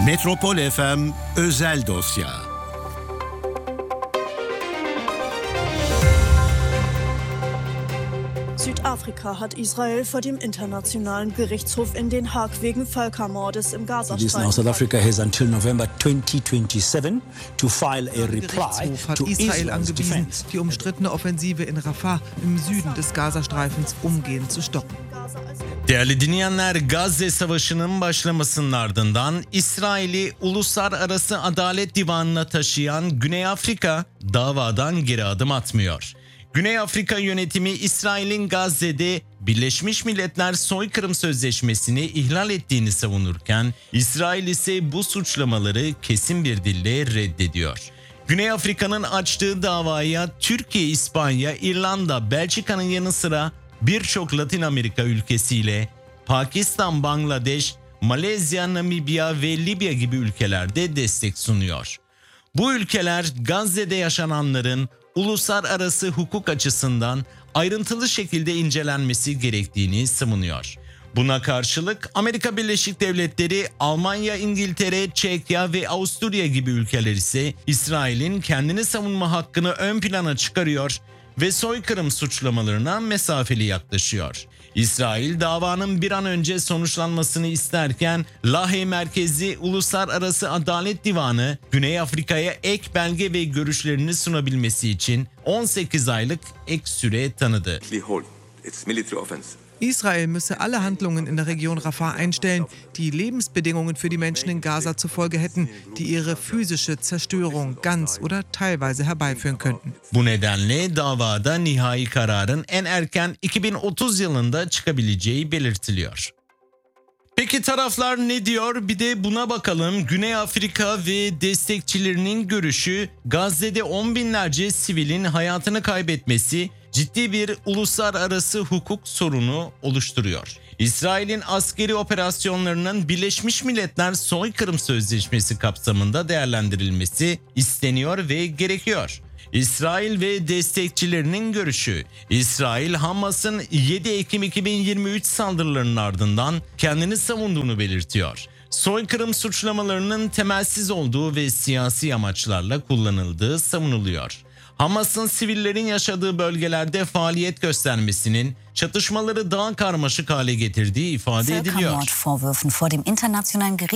Metropol FM Özel Dosya. Südafrika hat Israel vor dem Internationalen Gerichtshof in Den Haag wegen Völkermordes im Gazastreifen. South Africa has until November 2027 to file a reply Gerichtshof hat to Israel Israel's angewiesen, defense. die umstrittene Offensive in Rafah im Süden des Gazastreifens umgehend zu stoppen. Değerli dinleyenler, Gazze Savaşı'nın başlamasının ardından İsrail'i Uluslararası Adalet Divanı'na taşıyan Güney Afrika davadan geri adım atmıyor. Güney Afrika yönetimi İsrail'in Gazze'de Birleşmiş Milletler Soykırım Sözleşmesi'ni ihlal ettiğini savunurken İsrail ise bu suçlamaları kesin bir dille reddediyor. Güney Afrika'nın açtığı davaya Türkiye, İspanya, İrlanda, Belçika'nın yanı sıra birçok Latin Amerika ülkesiyle Pakistan, Bangladeş, Malezya, Namibya ve Libya gibi ülkelerde destek sunuyor. Bu ülkeler Gazze'de yaşananların uluslararası hukuk açısından ayrıntılı şekilde incelenmesi gerektiğini savunuyor. Buna karşılık Amerika Birleşik Devletleri, Almanya, İngiltere, Çekya ve Avusturya gibi ülkeler ise İsrail'in kendini savunma hakkını ön plana çıkarıyor ve soykırım suçlamalarına mesafeli yaklaşıyor. İsrail davanın bir an önce sonuçlanmasını isterken Lahey merkezli Uluslararası Adalet Divanı Güney Afrika'ya ek belge ve görüşlerini sunabilmesi için 18 aylık ek süre tanıdı. Israel müsse alle Handlungen in der Region Rafah einstellen, die Lebensbedingungen für die Menschen in Gaza zur Folge hätten, die ihre physische Zerstörung ganz oder teilweise herbeiführen könnten. Bu nedenle davada nihai kararın en erken 2030 yılında çıkabileceği belirtiliyor. Peki taraflar ne diyor? Bir de buna bakalım. Güney Afrika ve destekçilerinin görüşü, Gazze'de on binlerce sivilin hayatını kaybetmesi ciddi bir uluslararası hukuk sorunu oluşturuyor. İsrail'in askeri operasyonlarının Birleşmiş Milletler Soykırım Sözleşmesi kapsamında değerlendirilmesi isteniyor ve gerekiyor. İsrail ve destekçilerinin görüşü, İsrail Hamas'ın 7 Ekim 2023 saldırılarının ardından kendini savunduğunu belirtiyor. Soykırım suçlamalarının temelsiz olduğu ve siyasi amaçlarla kullanıldığı savunuluyor. Hamas'ın sivillerin yaşadığı bölgelerde faaliyet göstermesinin çatışmaları daha karmaşık hale getirdiği ifade ediliyor.